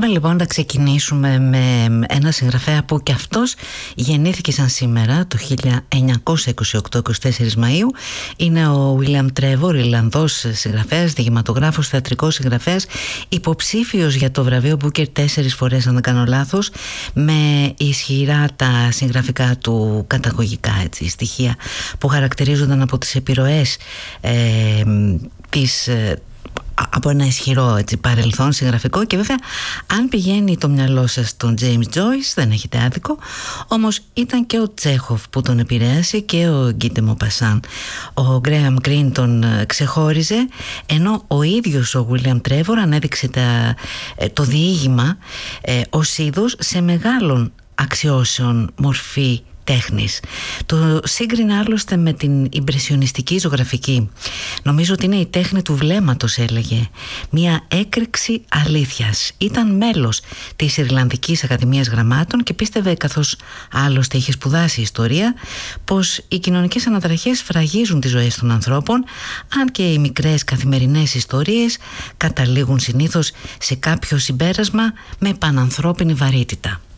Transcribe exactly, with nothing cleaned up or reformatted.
Πάμε λοιπόν να ξεκινήσουμε με ένα συγγραφέα που και αυτός γεννήθηκε σαν σήμερα το χίλια εννιακόσια είκοσι οκτώ, είκοσι τέσσερις Μαΐου. Είναι ο William Trevor, Ιρλανδός συγγραφέας, διηγηματογράφος, θεατρικός συγγραφέας, υποψήφιος για το βραβείο Booker τέσσερις φορές αν δεν κάνω λάθος, με ισχυρά τα συγγραφικά του καταγωγικά έτσι, στοιχεία που χαρακτηρίζονταν από τις επιρροές ε, της από ένα ισχυρό έτσι, παρελθόν συγγραφικό. Και βέβαια αν πηγαίνει το μυαλό σας στον James Joyce δεν έχετε άδικο, όμως ήταν και ο Τσέχοφ που τον επηρέασε και ο Γκί ντε Μοπασάν. Ο Γκρέαμ Γκριν τον ξεχώριζε, ενώ ο ίδιος ο William Trevor ανέδειξε τα, το διήγημα ε, ως είδος σε μεγάλων αξιώσεων μορφή τέχνης. Το σύγκρινα άλλωστε με την ιμπρεσιονιστική ζωγραφική. Νομίζω ότι είναι η τέχνη του βλέμματος, έλεγε. Μια έκρηξη αλήθειας. Ήταν μέλος της Ιρλανδικής Ακαδημίας Γραμμάτων και πίστευε, καθώς άλλωστε είχε σπουδάσει ιστορία, πως οι κοινωνικές αναταραχές φραγίζουν τις ζωές των ανθρώπων, αν και οι μικρές καθημερινές ιστορίες καταλήγουν συνήθως σε κάποιο συμπέρασμα με πανανθρώπινη βαρύτητα.